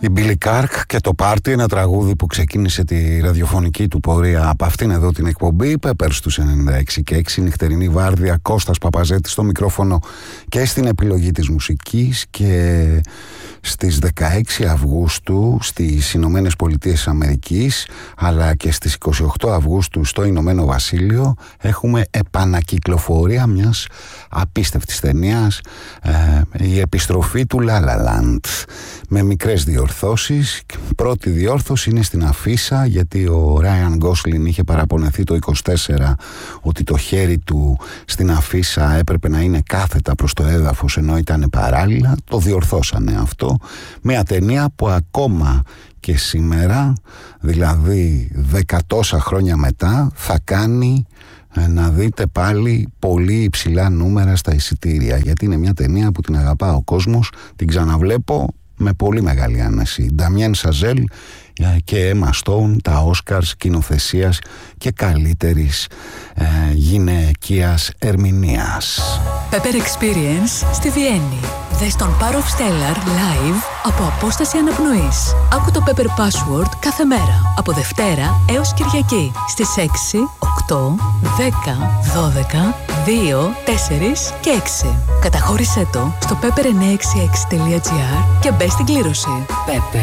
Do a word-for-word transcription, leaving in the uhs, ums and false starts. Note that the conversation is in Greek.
Η Billy Clark και το Πάρτι, ένα τραγούδι που ξεκίνησε τη ραδιοφωνική του πορεία από αυτήν εδώ την εκπομπή. Peppers στους ενενήντα έξι και έξι, νυχτερινή βάρδια, Κώστας Παπαζέτης στο μικρόφωνο και στην επιλογή της μουσικής. Και στις δεκαέξι Αυγούστου στις Ηνωμένες Πολιτείες Αμερικής, αλλά και στις είκοσι οκτώ Αυγούστου στο Ηνωμένο Βασίλειο, έχουμε επανακυκλοφορία μιας απίστευτης ταινίας, ε, η επιστροφή του La La Land, με μικρές διορθώσεις. Πρώτη διόρθωση είναι στην αφίσα, γιατί ο Ράιαν Γκόσλιν είχε παραπονεθεί το είκοσι τέσσερα ότι το χέρι του στην αφίσα έπρεπε να είναι κάθετα προς το έδαφος ενώ ήταν παράλληλα. Το διορθώσανε αυτό. Μια ταινία που ακόμα και σήμερα, δηλαδή δεκατόσα χρόνια μετά, θα κάνει να δείτε πάλι πολύ υψηλά νούμερα στα εισιτήρια, γιατί είναι μια ταινία που την αγαπά ο κόσμος. Την ξαναβλέπω με πολύ μεγάλη άνεση. Νταμιέν Σαζέλ και Έμα Στόουν, τα Όσκαρς σκηνοθεσίας και καλύτερης ε, γυναικείας ερμηνείας. Pepper Experience στη Βιέννη. Δες τον Power of Stellar live από απόσταση αναπνοής. Άκου το Pepper Password κάθε μέρα από Δευτέρα έως Κυριακή στις έξι, οκτώ, δέκα, δώδεκα, δύο, τέσσερα και έξι. Καταχώρησέ το στο pepper εννιακόσια εξήντα έξι τελεία τζι άρ και μπες στην κλήρωση. Pepper